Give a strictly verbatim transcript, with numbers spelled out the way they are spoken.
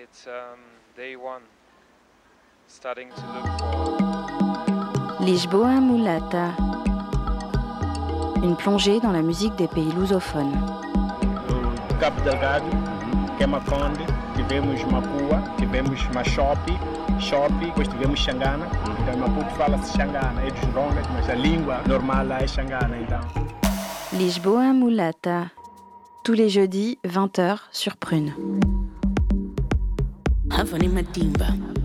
it's um, day one. Starting to look for... Lisboa Mulata. Une plongée dans la musique des pays lusophones. No Cabo Delgado, Queimaconde, tivemos Mapua, tivemos Machope, Chope, depois tivemos Xangana. Então em Maputo fala-se Xangana, é dos Rongas, mas a língua normal lá é Xangana então. Lisboa Mulata. Tous les jeudis, vingt heures sur Prune. Havani Matimba.